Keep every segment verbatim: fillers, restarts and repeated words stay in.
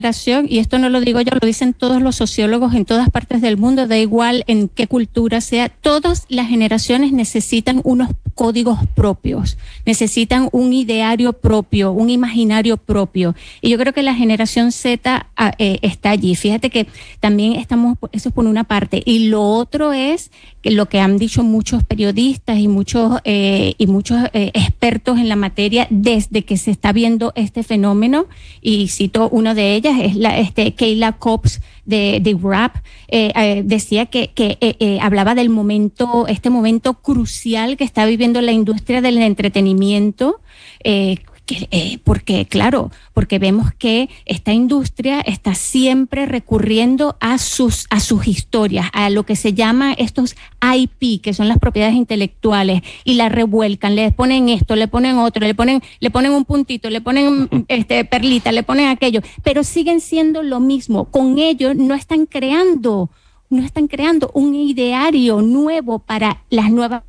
y esto no lo digo yo, lo dicen todos los sociólogos en todas partes del mundo, da igual en qué cultura sea, todas las generaciones necesitan unos códigos propios, necesitan un ideario propio, un imaginario propio. Y yo creo que la generación Z eh, está allí. Fíjate que también estamos, eso es por una parte. Y lo otro es que lo que han dicho muchos periodistas y muchos, eh, y muchos eh, expertos en la materia desde que se está viendo este fenómeno, y cito una de ellas, es la este Kayla Cobbs de, de Rap, eh, eh, decía que, que eh, eh, hablaba del momento, este momento crucial que está viviendo la industria del entretenimiento, eh, que, eh, porque claro, porque vemos que esta industria está siempre recurriendo a sus a sus historias, a lo que se llama estos I P, que son las propiedades intelectuales, y la revuelcan, le ponen esto, le ponen otro, le ponen le ponen un puntito, le ponen este perlita, le ponen aquello, pero siguen siendo lo mismo. Con ello no están creando, no están creando un ideario nuevo para las nuevas.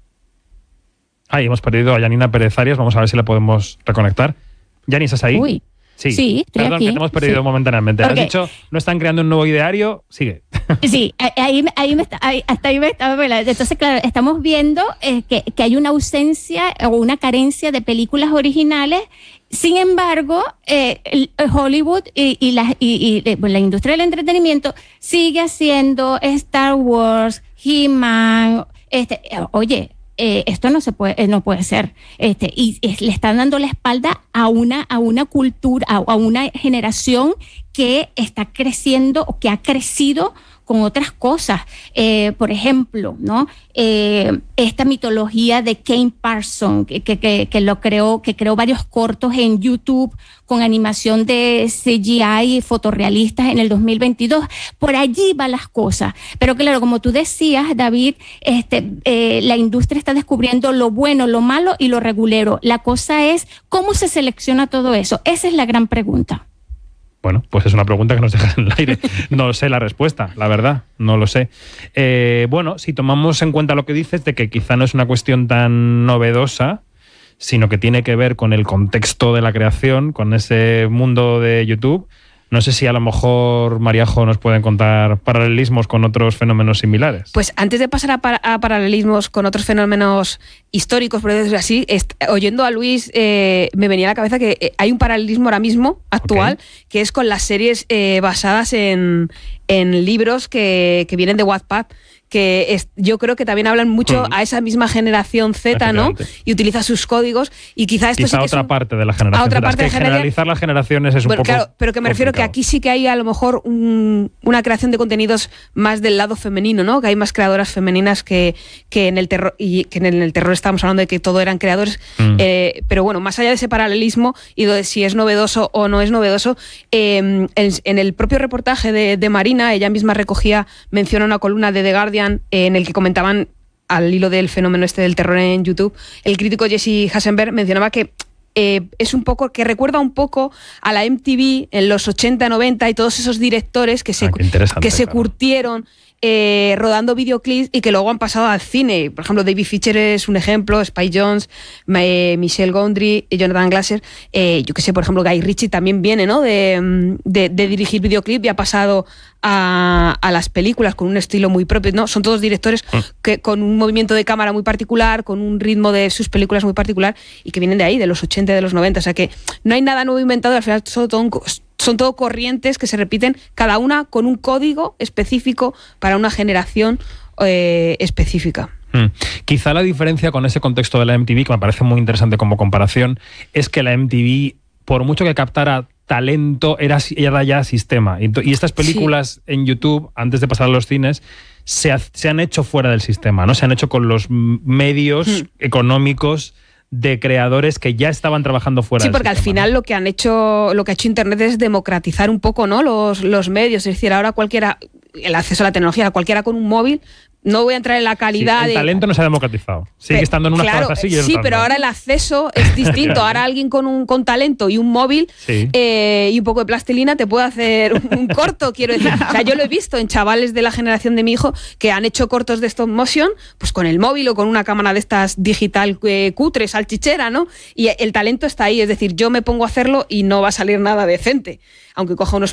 Ahí hemos perdido a Janina Pérez Arias, vamos a ver si la podemos reconectar. Janina, ¿estás ahí? Uy. Sí, sí, estoy perdón, aquí. que te hemos perdido sí. momentáneamente. Okay. Has dicho, no están creando un nuevo ideario, sigue. Sí, ahí, ahí me está, ahí, hasta ahí me estaba. Entonces, claro, estamos viendo eh, que, que hay una ausencia o una carencia de películas originales. Sin embargo, eh, el, el Hollywood y, y, la, y, y la industria del entretenimiento sigue haciendo Star Wars, He-Man, este, oye, Eh, esto no se puede, eh, no puede ser, este, y eh, le están dando la espalda a una, a una cultura, a, a una generación que está creciendo o que ha crecido con otras cosas. Eh, por ejemplo, ¿no? Eh, esta mitología de Kane Parsons, que, que, que, que lo creó, que creó varios cortos en YouTube con animación de C G I y fotorrealistas en el dos mil veintidós. Por allí van las cosas. Pero claro, como tú decías, David, este, eh, la industria está descubriendo lo bueno, lo malo y lo regulero. La cosa es, ¿cómo se selecciona todo eso? Esa es la gran pregunta. Bueno, pues es una pregunta que nos deja en el aire. No sé la respuesta, la verdad, no lo sé. Eh, bueno, si tomamos en cuenta lo que dices, de que quizá no es una cuestión tan novedosa, sino que tiene que ver con el contexto de la creación, con ese mundo de YouTube, no sé si a lo mejor, Mariajo, nos pueden contar paralelismos con otros fenómenos similares. Pues antes de pasar a, para, a paralelismos con otros fenómenos históricos, por decirlo así, est- oyendo a Luis, eh, me venía a la cabeza que eh, hay un paralelismo ahora mismo, actual, okay, que es con las series eh, basadas en, en libros que, que vienen de Wattpad, que es, yo creo que también hablan mucho mm. a esa misma generación Z, ¿no? Y utiliza sus códigos, y quizá esto quizá sí que otra es un, parte de la generación. A otra parte es que de la generalizar las generaciones es bueno, un poco claro, pero que me refiero complicado. Que aquí sí que hay a lo mejor un, una creación de contenidos más del lado femenino, ¿no? Que hay más creadoras femeninas que, que en el terror, y que en el terror estábamos hablando de que todo eran creadores, mm. eh, pero bueno, más allá de ese paralelismo y de si es novedoso o no es novedoso, eh, en, en el propio reportaje de, de Marina, ella misma recogía, menciona una columna de The Guardian eh, en el que comentaban, al hilo del fenómeno este del terror en YouTube, el crítico Jesse Eisenberg mencionaba que eh, es un poco, que recuerda un poco a la M T V en los ochenta, noventa y todos esos directores que se, ah, que se claro. curtieron eh, rodando videoclips y que luego han pasado al cine. Por ejemplo, David Fincher es un ejemplo, Spike Jonze, eh, Michel Gondry, Jonathan Glaser, eh, yo que sé, por ejemplo, Guy Ritchie también viene, ¿no? de, de, de dirigir videoclip y ha pasado a, a las películas con un estilo muy propio, ¿no? Son todos directores que, con un movimiento de cámara muy particular, con un ritmo de sus películas muy particular y que vienen de ahí, de los ochenta y de los noventa. O sea que no hay nada nuevo inventado, al final son todo, son todo corrientes que se repiten, cada una con un código específico para una generación eh, específica. Hmm. Quizá la diferencia con ese contexto de la M T V, que me parece muy interesante como comparación, es que la M T V, por mucho que captara talento, era, era ya sistema. Y, y estas películas sí. en YouTube, antes de pasar a los cines, se, ha, se han hecho fuera del sistema, ¿no? Se han hecho con los medios hmm. económicos de creadores que ya estaban trabajando fuera sí, del porque sistema, al final ¿no? lo que han hecho, lo que ha hecho Internet es democratizar un poco, ¿no? los, los medios. Es decir, ahora cualquiera, el acceso a la tecnología, cualquiera con un móvil No voy a entrar en la calidad. Sí, el de... talento no se ha democratizado. Sigue Pero, estando en unas claro, salas así y en sí, otras pero no. ahora el acceso es distinto. Ahora alguien con un con talento y un móvil sí. eh, y un poco de plastilina te puede hacer un, un corto, quiero decir. O sea, yo lo he visto en chavales de la generación de mi hijo que han hecho cortos de stop motion pues con el móvil o con una cámara de estas digital eh, cutre, salchichera, ¿no? Y el talento está ahí. Es decir, yo me pongo a hacerlo y no va a salir nada decente. Aunque coja unos